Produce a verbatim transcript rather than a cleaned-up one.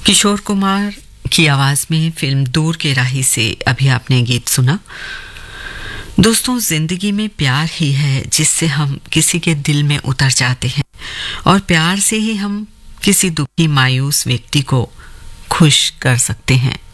किशोर कुमार की आवाज में फिल्म दूर के राही से अभी आपने गीत सुना। दोस्तों, जिंदगी में प्यार ही है जिससे हम किसी के दिल में उतर जाते हैं और प्यार से ही हम किसी दुखी मायूस व्यक्ति को खुश कर सकते हैं।